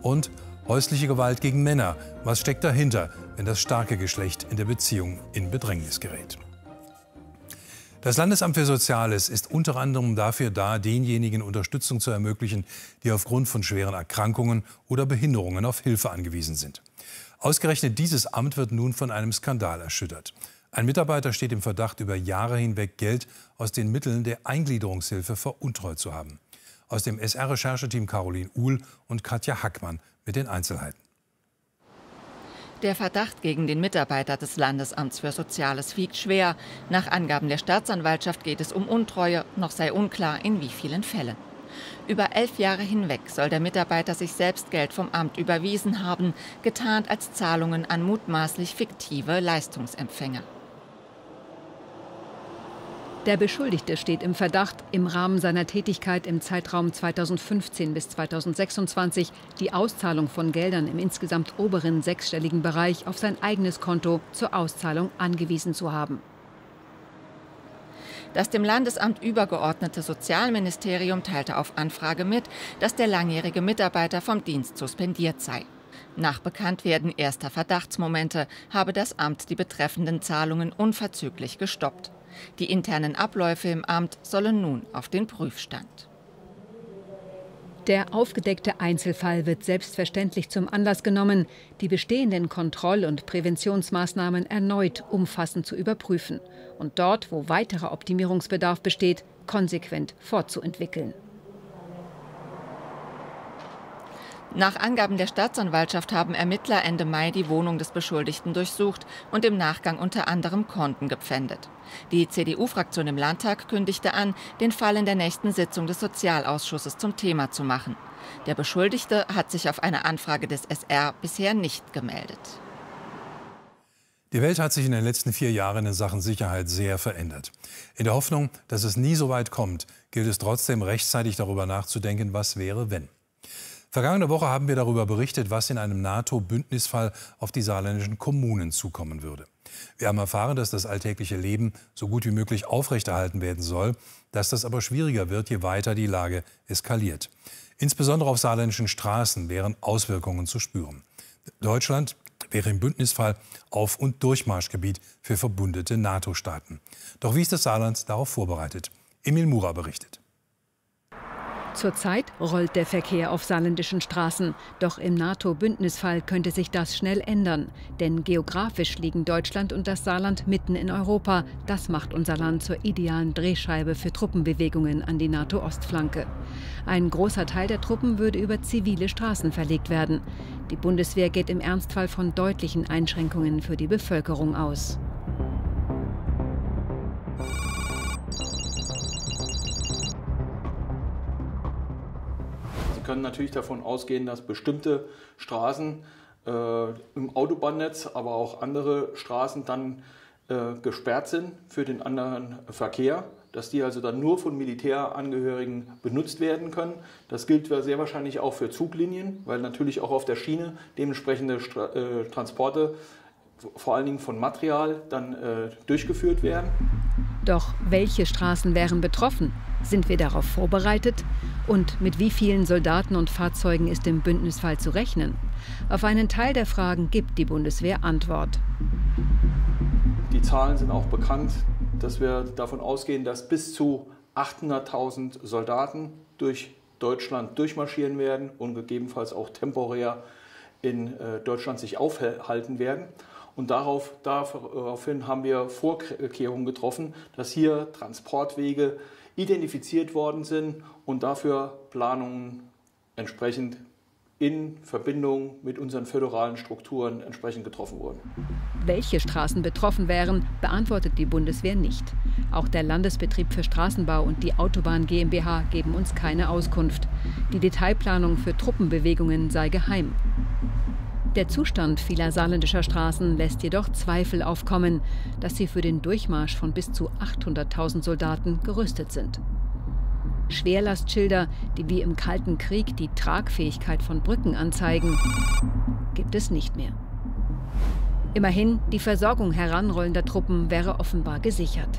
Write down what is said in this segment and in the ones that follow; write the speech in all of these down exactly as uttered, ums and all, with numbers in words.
Und häusliche Gewalt gegen Männer. Was steckt dahinter, wenn das starke Geschlecht in der Beziehung in Bedrängnis gerät? Das Landesamt für Soziales ist unter anderem dafür da, denjenigen Unterstützung zu ermöglichen, die aufgrund von schweren Erkrankungen oder Behinderungen auf Hilfe angewiesen sind. Ausgerechnet dieses Amt wird nun von einem Skandal erschüttert. Ein Mitarbeiter steht im Verdacht, über Jahre hinweg Geld aus den Mitteln der Eingliederungshilfe veruntreut zu haben. Aus dem S R-Rechercheteam Caroline Uhl und Katja Hackmann mit den Einzelheiten. Der Verdacht gegen den Mitarbeiter des Landesamts für Soziales wiegt schwer. Nach Angaben der Staatsanwaltschaft geht es um Untreue, noch sei unklar, in wie vielen Fällen. Über elf Jahre hinweg soll der Mitarbeiter sich selbst Geld vom Amt überwiesen haben, getarnt als Zahlungen an mutmaßlich fiktive Leistungsempfänger. Der Beschuldigte steht im Verdacht, im Rahmen seiner Tätigkeit im Zeitraum zweitausendfünfzehn bis zweitausendsechsundzwanzig die Auszahlung von Geldern im insgesamt oberen sechsstelligen Bereich auf sein eigenes Konto zur Auszahlung angewiesen zu haben. Das dem Landesamt übergeordnete Sozialministerium teilte auf Anfrage mit, dass der langjährige Mitarbeiter vom Dienst suspendiert sei. Nach Bekanntwerden erster Verdachtsmomente habe das Amt die betreffenden Zahlungen unverzüglich gestoppt. Die internen Abläufe im Amt sollen nun auf den Prüfstand. Der aufgedeckte Einzelfall wird selbstverständlich zum Anlass genommen, die bestehenden Kontroll- und Präventionsmaßnahmen erneut umfassend zu überprüfen und dort, wo weiterer Optimierungsbedarf besteht, konsequent fortzuentwickeln. Nach Angaben der Staatsanwaltschaft haben Ermittler Ende Mai die Wohnung des Beschuldigten durchsucht und im Nachgang unter anderem Konten gepfändet. Die C D U-Fraktion im Landtag kündigte an, den Fall in der nächsten Sitzung des Sozialausschusses zum Thema zu machen. Der Beschuldigte hat sich auf eine Anfrage des S R bisher nicht gemeldet. Die Welt hat sich in den letzten vier Jahren in Sachen Sicherheit sehr verändert. In der Hoffnung, dass es nie so weit kommt, gilt es trotzdem rechtzeitig darüber nachzudenken, was wäre, wenn. Vergangene Woche haben wir darüber berichtet, was in einem NATO-Bündnisfall auf die saarländischen Kommunen zukommen würde. Wir haben erfahren, dass das alltägliche Leben so gut wie möglich aufrechterhalten werden soll, dass das aber schwieriger wird, je weiter die Lage eskaliert. Insbesondere auf saarländischen Straßen wären Auswirkungen zu spüren. Deutschland wäre im Bündnisfall Auf- und Durchmarschgebiet für verbündete NATO-Staaten. Doch wie ist das Saarland darauf vorbereitet? Emil Mura berichtet. Zurzeit rollt der Verkehr auf saarländischen Straßen. Doch im NATO-Bündnisfall könnte sich das schnell ändern. Denn geografisch liegen Deutschland und das Saarland mitten in Europa. Das macht unser Land zur idealen Drehscheibe für Truppenbewegungen an die NATO-Ostflanke. Ein großer Teil der Truppen würde über zivile Straßen verlegt werden. Die Bundeswehr geht im Ernstfall von deutlichen Einschränkungen für die Bevölkerung aus. Wir können natürlich davon ausgehen, dass bestimmte Straßen äh, im Autobahnnetz, aber auch andere Straßen dann äh, gesperrt sind für den anderen Verkehr, dass die also dann nur von Militärangehörigen benutzt werden können. Das gilt sehr wahrscheinlich auch für Zuglinien, weil natürlich auch auf der Schiene dementsprechende Stra äh, Transporte, vor allen Dingen von Material, dann äh, durchgeführt werden. Doch welche Straßen wären betroffen? Sind wir darauf vorbereitet? Und mit wie vielen Soldaten und Fahrzeugen ist im Bündnisfall zu rechnen? Auf einen Teil der Fragen gibt die Bundeswehr Antwort. Die Zahlen sind auch bekannt, dass wir davon ausgehen, dass bis zu achthunderttausend Soldaten durch Deutschland durchmarschieren werden und gegebenenfalls auch temporär in Deutschland sich aufhalten werden. Und darauf, daraufhin haben wir Vorkehrungen getroffen, dass hier Transportwege identifiziert worden sind und dafür Planungen entsprechend in Verbindung mit unseren föderalen Strukturen entsprechend getroffen wurden. Welche Straßen betroffen wären, beantwortet die Bundeswehr nicht. Auch der Landesbetrieb für Straßenbau und die Autobahn GmbH geben uns keine Auskunft. Die Detailplanung für Truppenbewegungen sei geheim. Der Zustand vieler saarländischer Straßen lässt jedoch Zweifel aufkommen, dass sie für den Durchmarsch von bis zu achthunderttausend Soldaten gerüstet sind. Schwerlastschilder, die wie im Kalten Krieg die Tragfähigkeit von Brücken anzeigen, gibt es nicht mehr. Immerhin, die Versorgung heranrollender Truppen wäre offenbar gesichert.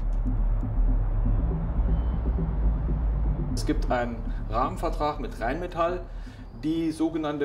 Es gibt einen Rahmenvertrag mit Rheinmetall, die sogenannte